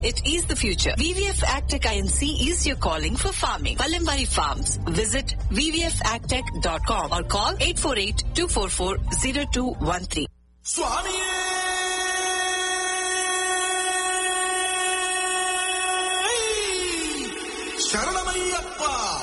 It is the future. VVF Agtech Inc. is your calling for farming. Palimbari Farms. Visit vvfagtech.com or call 848-244-0213. స్వామియే శరణమయ్యప్ప